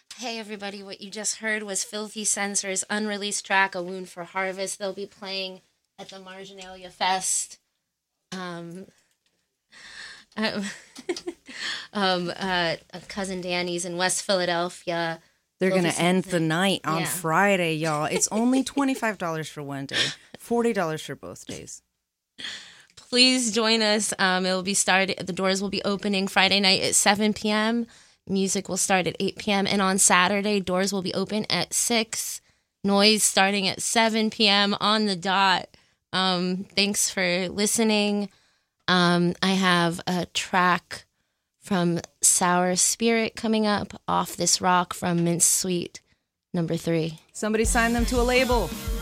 Hey everybody, what you just heard was Filthy Censor's unreleased track, A Wound for Harvest. They'll be playing at the Marginalia Fest. Um, um, Cousin Danny's in West Philadelphia. They're going Filthy to end the Censor- night on Yeah. Friday, y'all. It's only $25 for one day, $40 for both days. Please join us. It'll be started. The doors will be opening Friday night at 7 p.m. Music will start at 8 p.m. And on Saturday, doors will be open at 6. Noise starting at 7 p.m. on the dot. Thanks for listening. I have a track from Sour Spirit coming up, Off This Rock from Mince Suite number 3. Somebody sign them to a label.